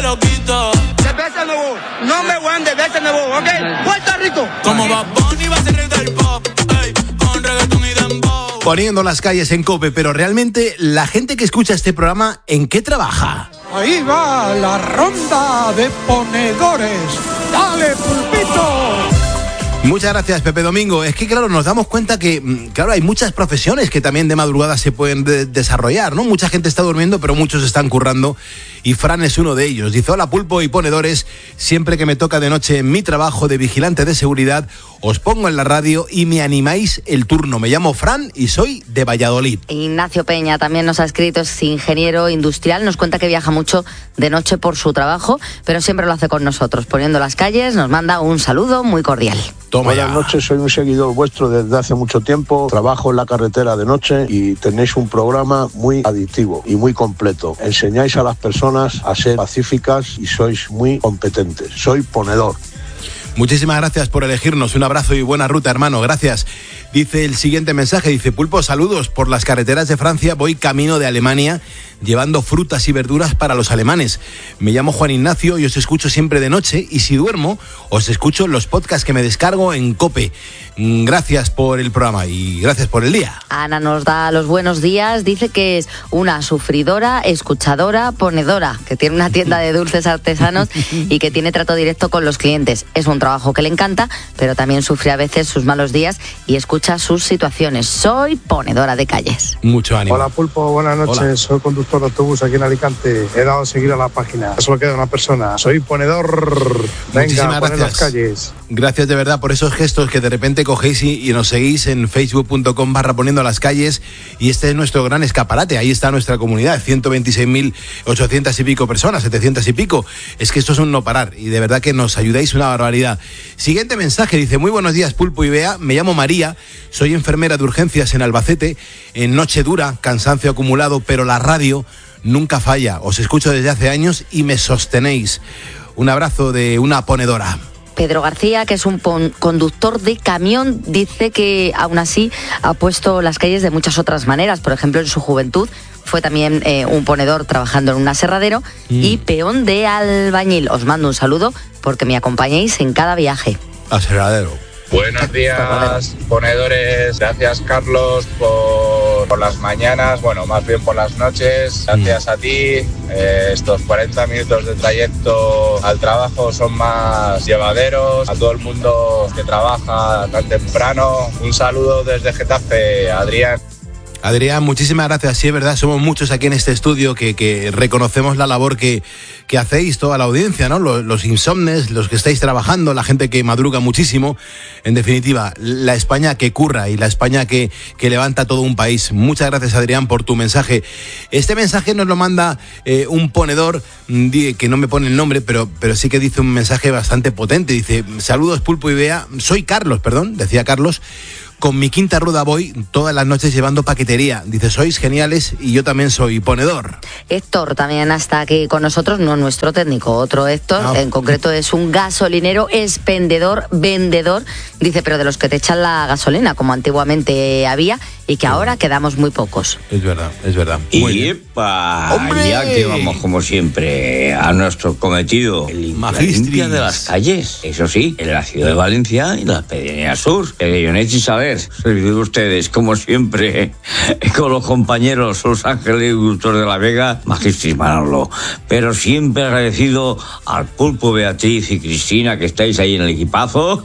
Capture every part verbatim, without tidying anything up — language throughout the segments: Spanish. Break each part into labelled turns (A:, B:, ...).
A: lo quito.
B: De veces nuevo, no me voy de veces nuevo, ¿ok? Puerto Rico.
A: Como Bad Bunny va a ser rey del pop, ey, con reggaetón y dembow.
C: Poniendo las calles en COPE, pero realmente la gente que escucha este programa, ¿en qué trabaja?
D: Ahí va la ronda de ponedores. ¡Dale, Pulpito!
C: Muchas gracias, Pepe Domingo. Es que, claro, nos damos cuenta que, claro, hay muchas profesiones que también de madrugada se pueden de- desarrollar, ¿no? Mucha gente está durmiendo, pero muchos están currando, y Fran es uno de ellos. Dice: hola, Pulpo y ponedores, siempre que me toca de noche en mi trabajo de vigilante de seguridad, os pongo en la radio y me animáis el turno. Me llamo Fran y soy de Valladolid.
E: Ignacio Peña también nos ha escrito, es ingeniero industrial, nos cuenta que viaja mucho de noche por su trabajo, pero siempre lo hace con nosotros, poniendo las calles, nos manda un saludo muy cordial.
C: Toma
F: Buenas
C: ya.
F: noches, soy un seguidor vuestro desde hace mucho tiempo, trabajo en la carretera de noche y tenéis un programa muy adictivo y muy completo. Enseñáis a las personas a ser pacíficas y sois muy competentes. Soy ponedor.
C: Muchísimas gracias por elegirnos. Un abrazo y buena ruta, hermano. Gracias. Dice el siguiente mensaje, dice: Pulpo, saludos. Por las carreteras de Francia voy camino de Alemania llevando frutas y verduras para los alemanes. Me llamo Juan Ignacio y os escucho siempre de noche, y si duermo os escucho en los podcasts que me descargo en COPE. Mm, Gracias por el programa y gracias por el día.
E: Ana nos da los buenos días, dice que es una sufridora, escuchadora, ponedora, que tiene una tienda de dulces artesanos y que tiene trato directo con los clientes. Es un trabajo que le encanta, pero también sufre a veces sus malos días y escucha sus situaciones. Soy ponedora de calles.
C: Mucho ánimo.
G: Hola, Pulpo, buenas noches.
C: Hola.
G: Soy conductor de autobús aquí en Alicante. He dado a seguir a la página. Solo queda una persona. Soy ponedor. Venga,
C: Muchísimas
G: poner las
C: gracias.
G: calles.
C: Gracias de verdad por esos gestos que de repente cogéis y, y nos seguís en facebook punto com barra poniendo las calles, y este es nuestro gran escaparate. Ahí está nuestra comunidad, ciento veintiséis mil ochocientas y pico personas, setecientas y pico. Es que esto es un no parar y de verdad que nos ayudáis una barbaridad. Siguiente mensaje, dice: muy buenos días, Pulpo y Bea, me llamo María, soy enfermera de urgencias en Albacete, en noche dura, cansancio acumulado, pero la radio nunca falla, os escucho desde hace años y me sostenéis. Un abrazo de una ponedora.
E: Pedro García, que es un pon- conductor de camión, dice que aún así ha puesto las calles de muchas otras maneras. Por ejemplo, en su juventud fue también eh, un ponedor trabajando en un aserradero
C: Mm.
E: y peón de albañil. Os mando un saludo porque me acompañéis en cada viaje.
C: Aserradero.
H: Buenos días, ponedores. Gracias, Carlos, por, por las mañanas, bueno, más bien por las noches. Gracias a ti. Eh, estos cuarenta minutos de trayecto al trabajo son más llevaderos. A todo el mundo que trabaja tan temprano, un saludo desde Getafe, Adrián.
C: Adrián, muchísimas gracias. Sí, es verdad, somos muchos aquí en este estudio que, que reconocemos la labor que, que hacéis, toda la audiencia, ¿no? Los, los insomnes, los que estáis trabajando, la gente que madruga muchísimo. En definitiva, la España que curra y la España que, que levanta todo un país. Muchas gracias, Adrián, por tu mensaje. Este mensaje nos lo manda eh, un ponedor mm, que no me pone el nombre, pero, pero sí que dice un mensaje bastante potente. Dice: saludos, Pulpo y Bea. Soy Carlos, perdón, decía Carlos. Con mi quinta rueda voy todas las noches llevando paquetería. Dice: sois geniales y yo también soy ponedor.
E: Héctor también está aquí con nosotros, no nuestro técnico, otro Héctor,
C: No.
E: en concreto es un gasolinero, expendedor, vendedor, dice, pero de los que te echan la gasolina, como antiguamente había, y que ahora quedamos muy pocos.
C: Es verdad, es verdad. Muy bien.
I: ¡Epa!
C: ¡Hombre!
I: Ya que vamos, como siempre, a nuestro cometido, el la
C: Magistris.
I: limpia de las calles. Eso sí, en la ciudad de Valencia y la Pedanía Sur. Pedellonet y Saber, servido de ustedes, como siempre, con los compañeros, los ángeles y Gustos de la Vega, Magistris Manolo. Pero siempre agradecido al Pulpo, Beatriz y Cristina, que estáis ahí en el equipazo,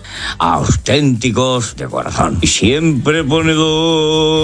I: auténticos de corazón. Y siempre ponedor.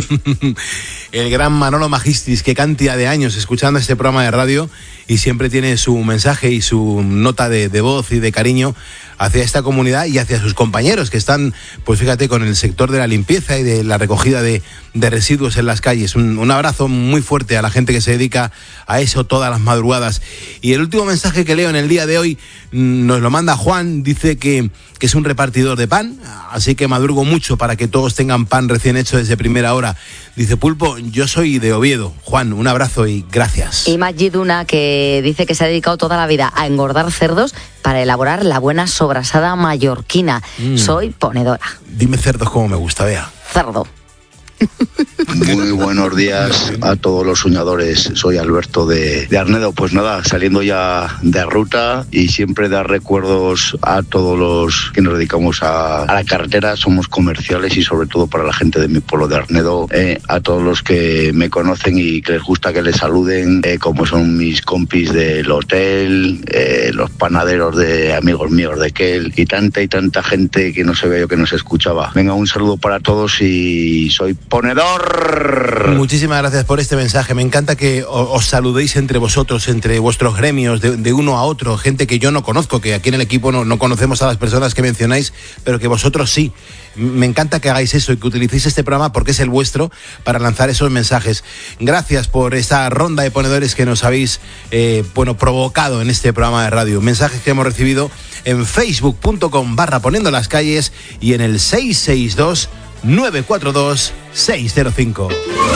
C: El gran Manolo Magistris, qué cantidad de años escuchando este programa de radio, y siempre tiene su mensaje y su nota de, de voz y de cariño hacia esta comunidad y hacia sus compañeros que están, pues fíjate, con el sector de la limpieza y de la recogida de, de residuos en las calles. Un, un abrazo muy fuerte a la gente que se dedica a eso todas las madrugadas. Y el último mensaje que leo en el día de hoy mm, nos lo manda Juan. Dice que, que es un repartidor de pan, así que madrugo mucho para que todos tengan pan recién hecho desde primera hora. Dice: Pulpo, yo soy de Oviedo. Juan, un abrazo y gracias.
E: Y Magiduna, que dice que se ha dedicado toda la vida a engordar cerdos para elaborar la buena sobrasada mallorquina.
C: Mm.
E: Soy ponedora.
C: Dime cerdos como me gusta, vea.
E: Cerdo.
J: Muy buenos días a todos los soñadores. Soy Alberto de, de Arnedo. Pues nada, saliendo ya de ruta y siempre dar recuerdos a todos los que nos dedicamos a, a la carretera. Somos comerciales y sobre todo para la gente de mi pueblo de Arnedo, eh, a todos los que me conocen y que les gusta que les saluden, eh, como son mis compis del hotel, eh, los panaderos de amigos míos de Kel y tanta y tanta gente que no se ve yo que nos escuchaba. Venga, un saludo para todos y soy ponedor.
C: Muchísimas gracias por este mensaje. Me encanta que os saludéis entre vosotros, entre vuestros gremios, de, de uno a otro, gente que yo no conozco, que aquí en el equipo no, no conocemos a las personas que mencionáis, pero que vosotros sí. Me encanta que hagáis eso y que utilicéis este programa porque es el vuestro para lanzar esos mensajes. Gracias por esta ronda de ponedores que nos habéis eh, bueno, provocado en este programa de radio. Mensajes que hemos recibido en facebook punto com barra poniendo las calles y en el seis seis dos nueve cuatro dos seis cero cinco.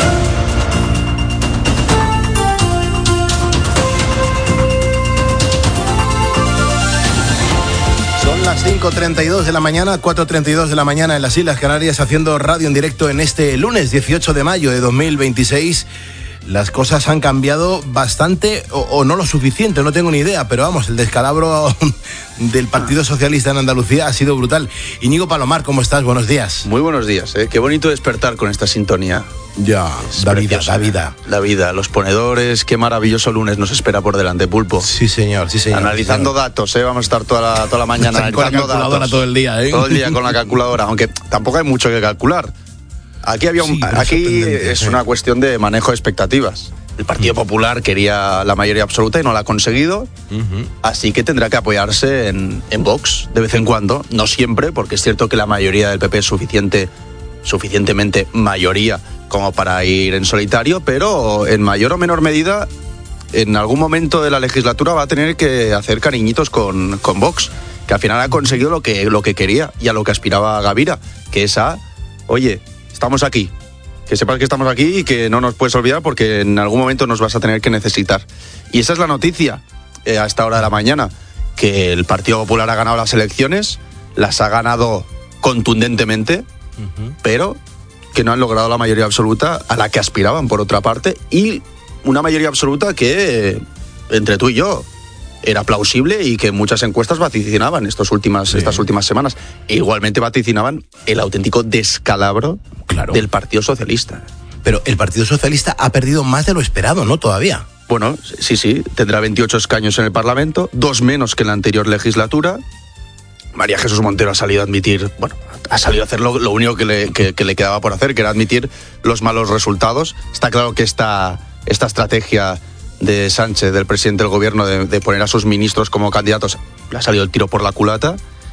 C: Son las cinco treinta y dos de la mañana, cuatro treinta y dos de la mañana en las Islas Canarias, haciendo radio en directo en este lunes dieciocho de mayo de dos mil veintiséis. Las cosas han cambiado bastante o, o no lo suficiente, no tengo ni idea, pero vamos, el descalabro del Partido Socialista en Andalucía ha sido brutal. Íñigo Palomar, ¿cómo estás? Buenos días.
K: Muy buenos días, ¿eh? Qué bonito despertar con esta sintonía.
C: Ya, es la vida, la vida.
K: La vida, los ponedores, qué maravilloso lunes nos espera por delante, Pulpo.
C: Sí, señor, sí, señor.
K: Analizando
C: sí, señor.
K: datos, ¿eh? Vamos a estar toda la, toda la mañana analizando
C: con la calculadora
K: datos.
C: todo el día, ¿eh?
K: Todo el día con la calculadora, aunque tampoco hay mucho que calcular. Aquí, había un, sí, aquí es una cuestión de manejo de expectativas. El Partido Popular quería la mayoría absoluta y no la ha conseguido, uh-huh. Así que tendrá que apoyarse en, en Vox de vez en cuando, no siempre, porque es cierto que la mayoría del P P es suficiente, suficientemente mayoría como para ir en solitario, pero en mayor o menor medida, en algún momento de la legislatura va a tener que hacer cariñitos con, con Vox, que al final ha conseguido lo que, lo que quería y a lo que aspiraba Gavira, que es a, oye, estamos aquí. Que sepas que estamos aquí y que no nos puedes olvidar porque en algún momento nos vas a tener que necesitar. Y esa es la noticia eh, a esta hora de la mañana, que el Partido Popular ha ganado las elecciones, las ha ganado contundentemente, uh-huh. Pero que no han logrado la mayoría absoluta a la que aspiraban, por otra parte, y una mayoría absoluta que, eh, entre tú y yo, era plausible y que muchas encuestas vaticinaban estos últimas, sí. estas últimas semanas. E igualmente vaticinaban el auténtico descalabro, claro, del Partido Socialista.
C: Pero el Partido Socialista ha perdido más de lo esperado, ¿no? Todavía.
K: Bueno, sí, sí, tendrá veintiocho escaños en el Parlamento, dos menos que en la anterior legislatura. María Jesús Montero ha salido a admitir, bueno, ha salido a hacer lo, lo único que le, que, que le quedaba por hacer, que era admitir los malos resultados. Está claro que esta, esta estrategia de Sánchez, del presidente del gobierno, de, de poner a sus ministros como candidatos, le ha salido el tiro por la culata.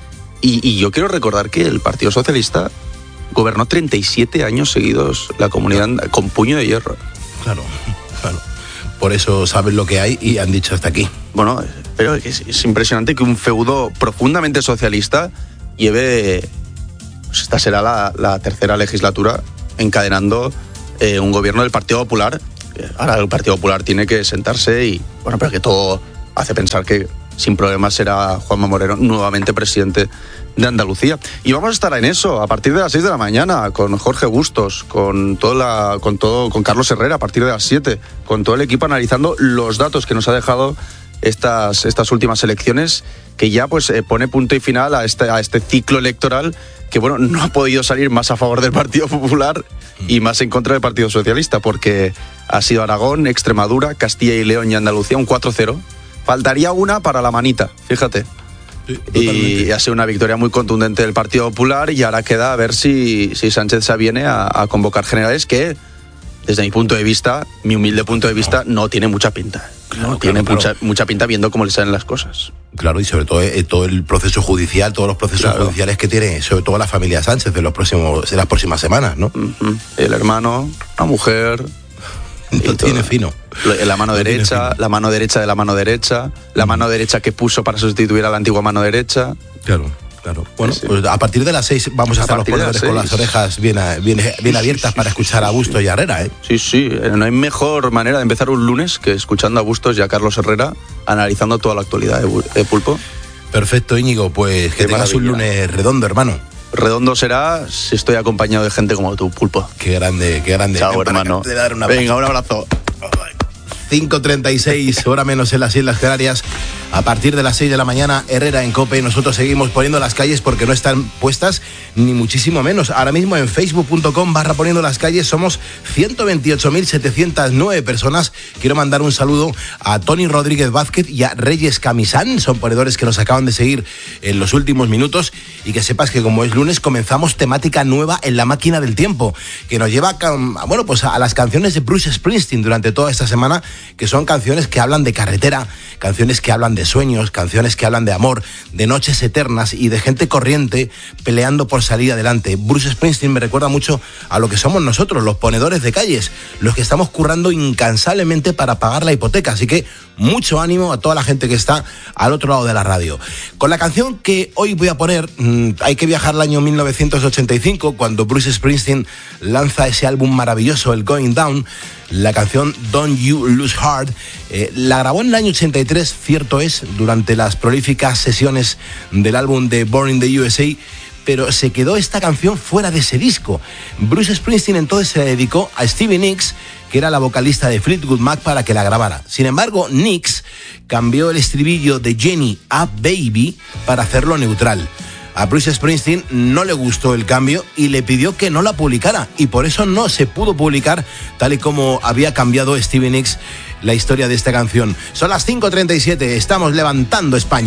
K: Y, y yo quiero recordar que el Partido Socialista gobernó treinta y siete años seguidos la comunidad con puño de hierro.
C: Claro, claro. Por eso saben lo que hay y han dicho hasta aquí.
K: Bueno, pero es, es impresionante que un feudo profundamente socialista lleve, pues esta será la, la tercera legislatura encadenando eh, un gobierno del Partido Popular. Ahora el Partido Popular tiene que sentarse y, bueno, pero que todo hace pensar que sin problemas será Juanma Moreno nuevamente presidente de Andalucía. Y vamos a estar en eso a partir de las seis de la mañana con Jorge Bustos, con toda la, con todo, con Carlos Herrera a partir de las siete, con todo el equipo analizando los datos que nos ha dejado estas, estas últimas elecciones, que ya pues eh, pone punto y final a este, a este ciclo electoral que, bueno, no ha podido salir más a favor del Partido Popular y más en contra del Partido Socialista, porque ha sido Aragón, Extremadura, Castilla y León y Andalucía un cuatro cero. Faltaría una para la manita, fíjate. Sí, y ha sido una victoria muy contundente del Partido Popular y ahora queda a ver si, si Sánchez se aviene a, a convocar generales que, desde mi punto de vista, mi humilde punto de vista, no tiene mucha pinta. Claro, no tiene claro, mucha, claro. mucha pinta viendo cómo le salen las cosas.
C: Claro, y sobre todo eh, todo el proceso judicial, todos los procesos claro. judiciales que tiene, sobre todo la familia Sánchez de los próximos, de las próximas semanas, ¿no?
K: Uh-huh. El hermano, la mujer.
C: Lo tiene fino.
K: La mano derecha, la mano derecha de la mano derecha, la mano derecha que puso para sustituir a la antigua mano derecha.
C: Claro, claro. Bueno, sí. Pues a partir de las seis vamos a, a estar los ponedores con las orejas bien, bien, bien abiertas sí, sí, para escuchar sí, a Bustos sí. y a Herrera, ¿eh?
K: Sí, sí. No hay mejor manera de empezar un lunes que escuchando a Bustos y a Carlos Herrera analizando toda la actualidad de Pulpo.
C: Perfecto, Íñigo. Pues que Qué tengas maravilla. Un lunes redondo, hermano.
K: redondo será si estoy acompañado de gente como tú, Pulpo.
C: Qué grande, qué grande.
K: Chao, hermano. Venga, un abrazo.
C: cinco treinta y seis, hora menos en las Islas Canarias. A partir de las seis de la mañana, Herrera en COPE. Nosotros seguimos poniendo las calles porque no están puestas ni muchísimo menos. Ahora mismo en facebook punto com barra poniendo las calles somos ciento veintiocho mil setecientos nueve personas. Quiero mandar un saludo a Tony Rodríguez Vázquez y a Reyes Camisán. Son ponedores que nos acaban de seguir en los últimos minutos. Y que sepas que como es lunes comenzamos temática nueva en la máquina del tiempo, que nos lleva a, bueno, pues a las canciones de Bruce Springsteen durante toda esta semana, que son canciones que hablan de carretera, canciones que hablan de sueños, canciones que hablan de amor, de noches eternas y de gente corriente peleando por salir adelante. Bruce Springsteen me recuerda mucho a lo que somos nosotros, los ponedores de calles, los que estamos currando incansablemente para pagar la hipoteca. Así que mucho ánimo a toda la gente que está al otro lado de la radio. Con la canción que hoy voy a poner, mmm, hay que viajar al año mil novecientos ochenta y cinco, cuando Bruce Springsteen lanza ese álbum maravilloso, el Going Down. La canción Don't You Lose Heart, eh, la grabó en el año ochenta y tres, cierto es, durante las prolíficas sesiones del álbum de Born in the U S A, pero se quedó esta canción fuera de ese disco. Bruce Springsteen entonces se dedicó a Stevie Nicks, que era la vocalista de Fleetwood Mac, para que la grabara. Sin embargo, Nicks cambió el estribillo de Jenny a Baby para hacerlo neutral. A Bruce Springsteen no le gustó el cambio y le pidió que no la publicara, y por eso no se pudo publicar tal y como había cambiado Stevie Nicks la historia de esta canción. Son las cinco treinta y siete, estamos levantando España.